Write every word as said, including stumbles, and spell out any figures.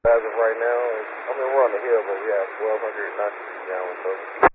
As of right now, I mean, we're on the hill, but we have twelve hundred ninety-six gallons total.